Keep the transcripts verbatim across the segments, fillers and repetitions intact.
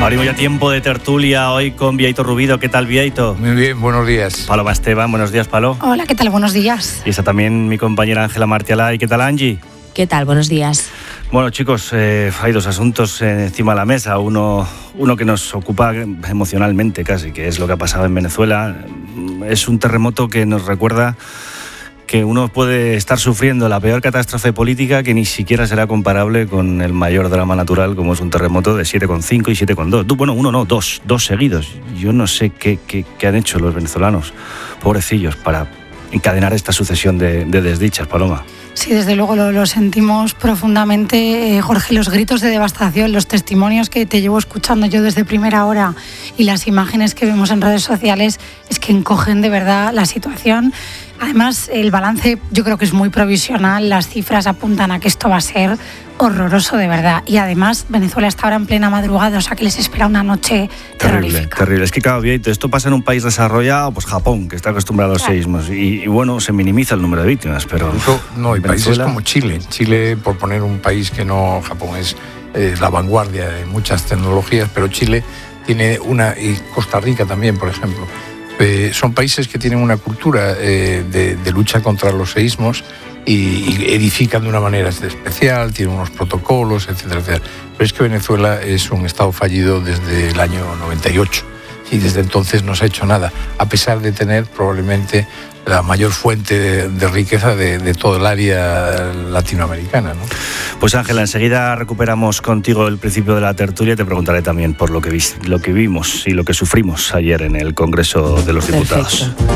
Abrimos ya tiempo de tertulia hoy con Bieito Rubido. ¿Qué tal, Bieito? Muy bien, buenos días. Paloma Esteban, buenos días, Palo. Hola, ¿qué tal? Buenos días. Y está también mi compañera Ángela Martialay. ¿Qué tal, Angie? ¿Qué tal? Buenos días. Bueno, chicos, eh, hay dos asuntos encima de la mesa. Uno, uno que nos ocupa emocionalmente casi, que es lo que ha pasado en Venezuela. Es un terremoto que nos recuerda que uno puede estar sufriendo la peor catástrofe política que ni siquiera será comparable con el mayor drama natural, como es un terremoto de siete coma cinco y siete coma dos. Bueno, uno no, dos, dos seguidos. Yo no sé qué, qué, qué han hecho los venezolanos, pobrecillos, para encadenar esta sucesión de, de desdichas, Paloma. Sí, desde luego lo, lo sentimos profundamente, eh, Jorge, los gritos de devastación, los testimonios que te llevo escuchando yo desde primera hora y las imágenes que vemos en redes sociales es que encogen de verdad la situación. Además, el balance yo creo que es muy provisional, las cifras apuntan a que esto va a ser horroroso de verdad. Y además, Venezuela está ahora en plena madrugada, o sea que les espera una noche terrible, terrorífica. Terrible. Es que, claro, Bieito, esto pasa en un país desarrollado, pues Japón, que está acostumbrado a los claro. seísmos. Y, y bueno, se minimiza el número de víctimas, pero... Incluso, no, hay países como Chile. Chile, por poner un país que no... Japón es eh, la vanguardia de muchas tecnologías, pero Chile tiene una... Y Costa Rica también, por ejemplo. Eh, son países que tienen una cultura eh, de, de lucha contra los seísmos y, y edifican de una manera especial, tienen unos protocolos, etcétera, etcétera. Pero es que Venezuela es un estado fallido desde el año noventa y ocho y desde entonces no se ha hecho nada, a pesar de tener probablemente la mayor fuente de, de riqueza de, de todo el área latinoamericana, ¿no? Pues Ángela, enseguida recuperamos contigo el principio de la tertulia y te preguntaré también por lo que, vi, lo que vimos y lo que sufrimos ayer en el Congreso de los Diputados. Perfecto.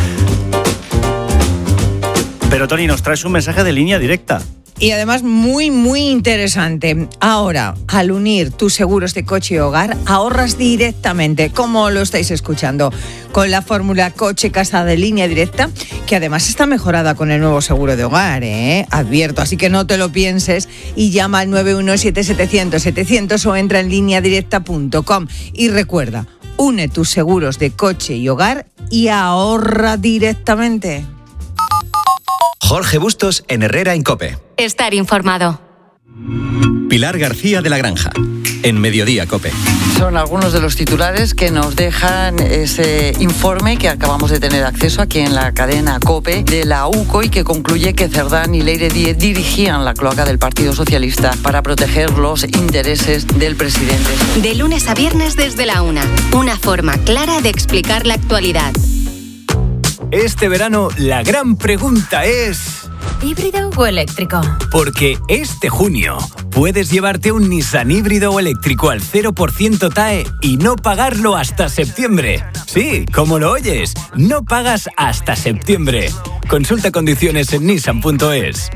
Pero Tony, nos traes un mensaje de línea directa. Y además muy, muy interesante. Ahora, al unir tus seguros de coche y hogar, ahorras directamente, como lo estáis escuchando, con la fórmula coche-casa de línea directa, que además está mejorada con el nuevo seguro de hogar, ¿eh? Advierto, así que no te lo pienses y llama al nueve uno siete setecientos setecientos o entra en línea directa punto com. Y recuerda, une tus seguros de coche y hogar y ahorra directamente. Jorge Bustos en Herrera en COPE. Estar informado. Pilar García de la Granja, en Mediodía COPE. Son algunos de los titulares que nos dejan ese informe que acabamos de tener acceso aquí en la cadena COPE de la U C O y que concluye que Cerdán y Leire Díez dirigían la cloaca del Partido Socialista para proteger los intereses del presidente. De lunes a viernes desde la una. Una forma clara de explicar la actualidad. Este verano la gran pregunta es... ¿híbrido o eléctrico? Porque este junio puedes llevarte un Nissan híbrido o eléctrico al cero por ciento T A E y no pagarlo hasta septiembre. Sí, como lo oyes, no pagas hasta septiembre. Consulta condiciones en nissan punto es.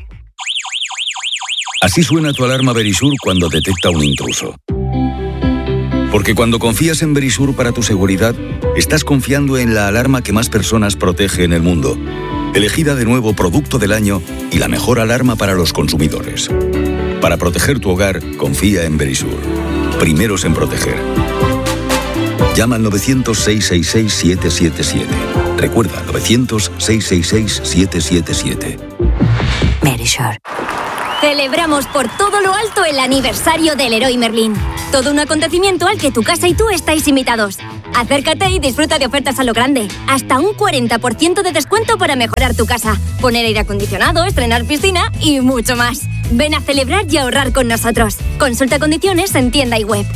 Así suena tu alarma Verisur cuando detecta un intruso. Porque cuando confías en Verisur para tu seguridad, estás confiando en la alarma que más personas protege en el mundo. Elegida de nuevo Producto del Año y la mejor alarma para los consumidores. Para proteger tu hogar, confía en Verisur. Primeros en proteger. Llama al novecientos, seiscientos sesenta y seis, siete siete siete. Recuerda, novecientos, seiscientos sesenta y seis, siete siete siete. Verisur. Celebramos por todo lo alto el aniversario del Leroy Merlin. Todo un acontecimiento al que tu casa y tú estáis invitados. Acércate y disfruta de ofertas a lo grande. Hasta un cuarenta por ciento de descuento para mejorar tu casa, poner aire acondicionado, estrenar piscina y mucho más. Ven a celebrar y ahorrar con nosotros. Consulta condiciones en tienda y web.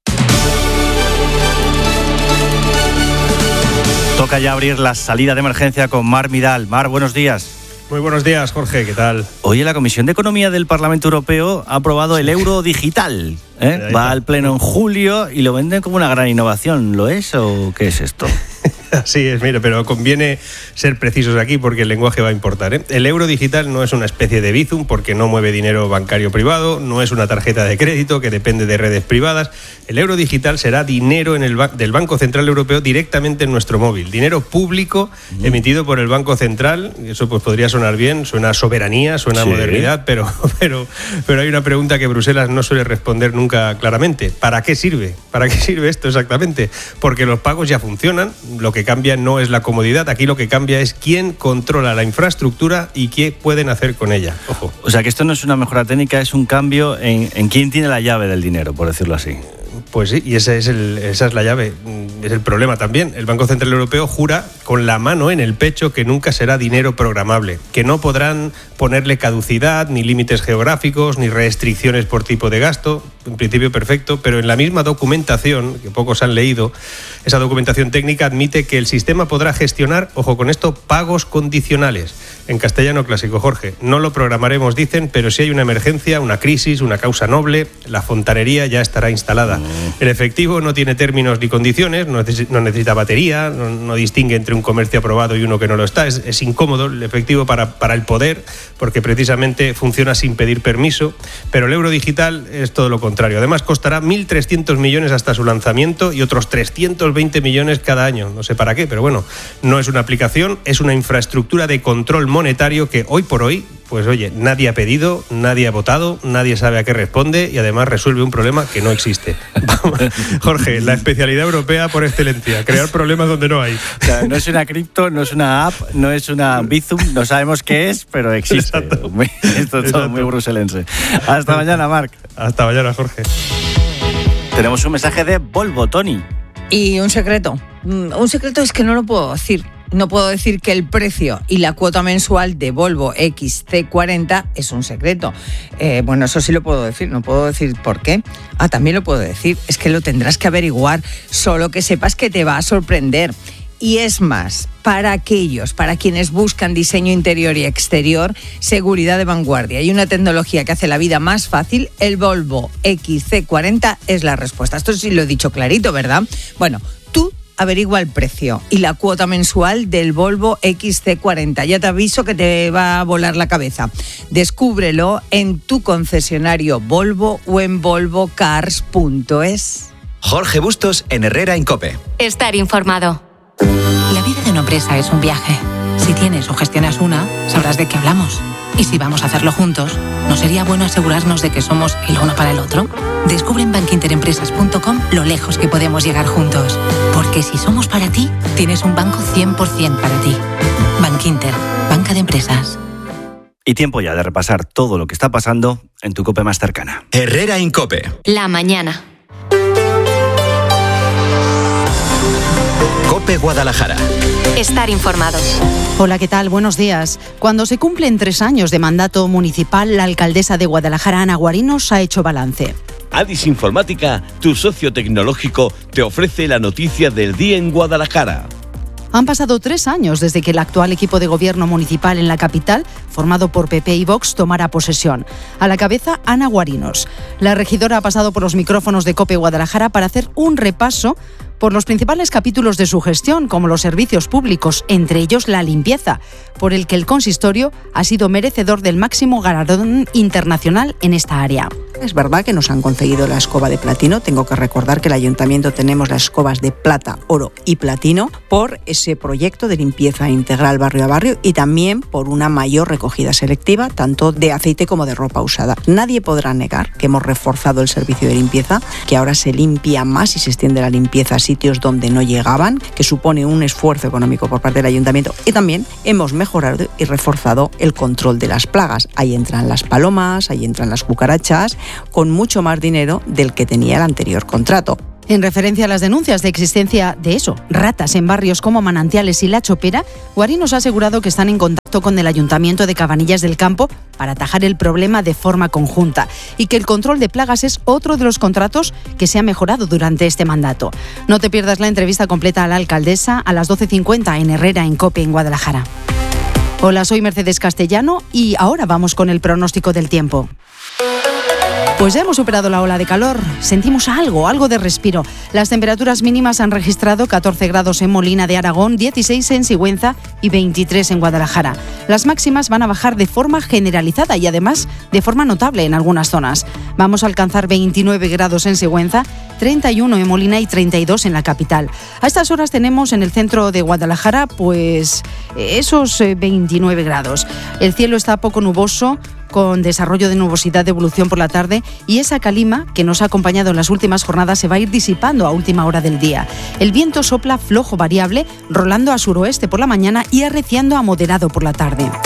Toca ya abrir la salida de emergencia con Mar Midal. Mar, buenos días. Muy buenos días, Jorge, ¿qué tal? Hoy la Comisión de Economía del Parlamento Europeo ha aprobado el euro digital. ¿eh? Va al pleno en julio y lo venden como una gran innovación. ¿Lo es o qué es esto? Así es, mire, pero conviene ser precisos aquí porque el lenguaje va a importar, ¿eh? El euro digital no es una especie de Bizum porque no mueve dinero bancario privado, no es una tarjeta de crédito que depende de redes privadas. El euro digital será dinero en el ba- del Banco Central Europeo directamente en nuestro móvil, dinero público mm. emitido por el Banco Central. Eso pues podría sonar bien, suena a soberanía, suena a sí. modernidad, pero, pero, pero hay una pregunta que Bruselas no suele responder nunca claramente. ¿Para qué sirve? ¿Para qué sirve esto exactamente? Porque los pagos ya funcionan, lo que cambia no es la comodidad, aquí lo que cambia es quién controla la infraestructura y qué pueden hacer con ella. Ojo. O sea que esto no es una mejora técnica, es un cambio en, en quién tiene la llave del dinero, por decirlo así. Pues sí, y ese es el, esa es la llave, es el problema también. El Banco Central Europeo jura con la mano en el pecho que nunca será dinero programable, que no podrán ponerle caducidad, ni límites geográficos, ni restricciones por tipo de gasto. En principio perfecto, pero en la misma documentación, que pocos han leído, esa documentación técnica admite que el sistema podrá gestionar, ojo con esto, pagos condicionales. En castellano clásico, Jorge, no lo programaremos, dicen, pero si hay una emergencia, una crisis, una causa noble, la fontanería ya estará instalada. El efectivo no tiene términos ni condiciones, no necesita batería, no, no distingue entre un comercio aprobado y uno que no lo está. Es, es incómodo el efectivo para, para el poder, porque precisamente funciona sin pedir permiso, pero el euro digital es todo lo contrario. Además, costará mil trescientos millones hasta su lanzamiento y otros trescientos veinte millones cada año. No sé para qué, pero bueno, no es una aplicación, es una infraestructura de control monetario que hoy por hoy, pues oye, nadie ha pedido, nadie ha votado, nadie sabe a qué responde y además resuelve un problema que no existe. Jorge, la especialidad europea por excelencia, crear problemas donde no hay. O sea, no es una cripto, no es una app, no es una Bizum, no sabemos qué es, pero existe. Exacto. Muy, esto es todo muy bruselense. Hasta mañana, Marc. Hasta mañana, Jorge. Tenemos un mensaje de Volvo, Tony. Y un secreto. Un secreto es que no lo puedo decir. No puedo decir que el precio y la cuota mensual de Volvo X C cuarenta es un secreto. Eh, bueno, eso sí lo puedo decir, no puedo decir por qué. Ah, también lo puedo decir, es que lo tendrás que averiguar, solo que sepas que te va a sorprender. Y es más, para aquellos, para quienes buscan diseño interior y exterior, seguridad de vanguardia y una tecnología que hace la vida más fácil, el Volvo X C cuarenta es la respuesta. Esto sí lo he dicho clarito, ¿verdad? Bueno, tú averigua el precio y la cuota mensual del Volvo X C cuarenta. Ya te aviso que te va a volar la cabeza. Descúbrelo en tu concesionario Volvo o en volvo cars punto es. Jorge Bustos en Herrera en COPE. Estar informado. La vida de una empresa es un viaje. Si tienes o gestionas una, sabrás de qué hablamos. Y si vamos a hacerlo juntos, ¿no sería bueno asegurarnos de que somos el uno para el otro? Descubre en bankinterempresas punto com lo lejos que podemos llegar juntos. Porque si somos para ti, tienes un banco cien por ciento para ti. Bankinter, banca de empresas. Y tiempo ya de repasar todo lo que está pasando en tu COPE más cercana. Herrera en COPE. La mañana. COPE Guadalajara. Estar informado. Hola, ¿qué tal? Buenos días. Cuando se cumplen tres años de mandato municipal, la alcaldesa de Guadalajara, Ana Guarinos, ha hecho balance. Adis Informática, tu socio tecnológico, te ofrece la noticia del día en Guadalajara. Han pasado tres años desde que el actual equipo de gobierno municipal en la capital, formado por P P y Vox, tomara posesión. A la cabeza, Ana Guarinos. La regidora ha pasado por los micrófonos de COPE Guadalajara para hacer un repaso por los principales capítulos de su gestión, como los servicios públicos, entre ellos la limpieza, por el que el consistorio ha sido merecedor del máximo galardón internacional en esta área. Es verdad que nos han concedido la escoba de platino. Tengo que recordar que el ayuntamiento tenemos las escobas de plata, oro y platino por ese proyecto de limpieza integral barrio a barrio y también por una mayor recogida selectiva, tanto de aceite como de ropa usada. Nadie podrá negar que hemos reforzado el servicio de limpieza, que ahora se limpia más y se extiende la limpieza a sitios donde no llegaban, que supone un esfuerzo económico por parte del ayuntamiento, y también hemos mejorado y reforzado el control de las plagas. Ahí entran las palomas, ahí entran las cucarachas, con mucho más dinero del que tenía el anterior contrato. En referencia a las denuncias de existencia de eso, ratas en barrios como Manantiales y La Chopera, Guarinos ha asegurado que están en contacto con el Ayuntamiento de Cabanillas del Campo para atajar el problema de forma conjunta y que el control de plagas es otro de los contratos que se ha mejorado durante este mandato. No te pierdas la entrevista completa a la alcaldesa a las doce cincuenta en Herrera en COPE en Guadalajara. Hola, soy Mercedes Castellano y ahora vamos con el pronóstico del tiempo. Pues ya hemos superado la ola de calor, sentimos algo, algo de respiro. Las temperaturas mínimas han registrado catorce grados en Molina de Aragón, dieciséis en Sigüenza y veintitrés en Guadalajara. Las máximas van a bajar de forma generalizada y además de forma notable en algunas zonas. Vamos a alcanzar veintinueve grados en Sigüenza, treinta y uno en Molina y treinta y dos en la capital. A estas horas tenemos en el centro de Guadalajara pues esos veintinueve grados. El cielo está poco nuboso, con desarrollo de nubosidad de evolución por la tarde, y esa calima que nos ha acompañado en las últimas jornadas se va a ir disipando a última hora del día. El viento sopla flojo variable, rolando a suroeste por la mañana y arreciando a moderado por la tarde.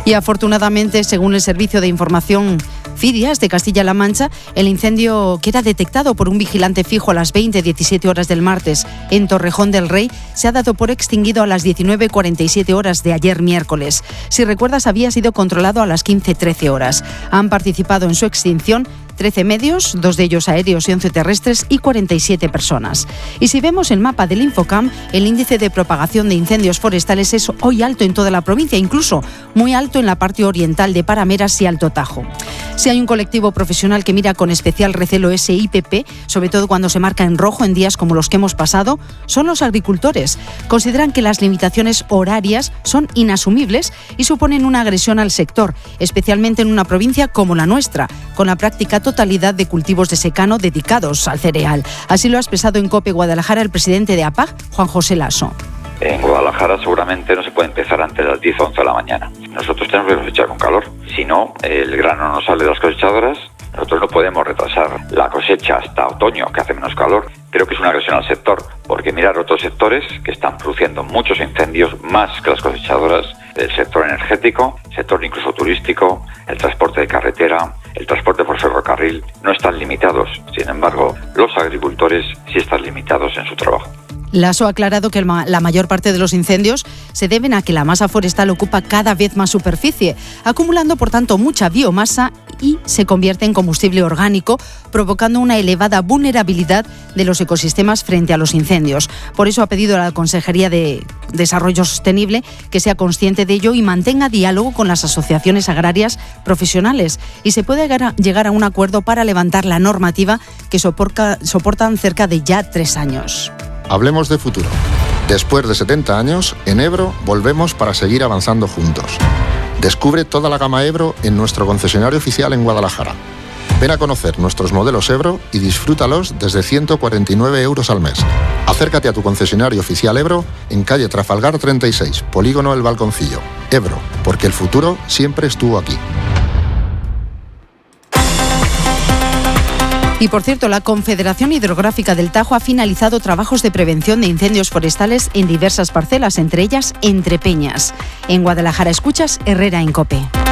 Y afortunadamente, según el Servicio de Información Fidias de Castilla-La Mancha, el incendio que era detectado por un vigilante fijo a las veinte diecisiete horas del martes en Torrejón del Rey se ha dado por extinguido a las diecinueve cuarenta y siete horas de ayer miércoles. Si recuerdas, había sido controlado a las quince trece horas. Han participado en su extinción trece medios, dos de ellos aéreos y once terrestres, y cuarenta y siete personas. Y si vemos el mapa del Infocam, el índice de propagación de incendios forestales es hoy alto en toda la provincia, incluso muy alto en la parte oriental de Parameras y Alto Tajo. Si hay un colectivo profesional que mira con especial recelo ese I P P, sobre todo cuando se marca en rojo en días como los que hemos pasado, son los agricultores. Consideran que las limitaciones horarias son inasumibles y suponen una agresión al sector, especialmente en una provincia como la nuestra, con la práctica totalidad de cultivos de secano dedicados al cereal. Así lo ha expresado en COPE Guadalajara el presidente de A P A G, Juan José Lasso. En Guadalajara seguramente no se puede empezar antes de las diez o once de la mañana. Nosotros tenemos que cosechar con calor. Si no, el grano no sale de las cosechadoras. Nosotros no podemos retrasar la cosecha hasta otoño, que hace menos calor. Creo que es una agresión al sector, porque mirar otros sectores que están produciendo muchos incendios, más que las cosechadoras, el sector energético, el sector incluso turístico, el transporte de carretera, el transporte por ferrocarril, no están limitados. Sin embargo, los agricultores sí están limitados en su trabajo. Lasso ha aclarado que la mayor parte de los incendios se deben a que la masa forestal ocupa cada vez más superficie, acumulando por tanto mucha biomasa y se convierte en combustible orgánico, provocando una elevada vulnerabilidad de los ecosistemas frente a los incendios. Por eso ha pedido a la Consejería de Desarrollo Sostenible que sea consciente de ello y mantenga diálogo con las asociaciones agrarias profesionales y se puede llegar a un acuerdo para levantar la normativa que soporta, soportan cerca de ya tres años. Hablemos de futuro. Después de setenta años, en Ebro volvemos para seguir avanzando juntos. Descubre toda la gama Ebro en nuestro concesionario oficial en Guadalajara. Ven a conocer nuestros modelos Ebro y disfrútalos desde ciento cuarenta y nueve euros al mes. Acércate a tu concesionario oficial Ebro en calle Trafalgar treinta y seis, Polígono El Balconcillo. Ebro, porque el futuro siempre estuvo aquí. Y por cierto, la Confederación Hidrográfica del Tajo ha finalizado trabajos de prevención de incendios forestales en diversas parcelas, entre ellas Entrepeñas. En Guadalajara escuchas Herrera en COPE.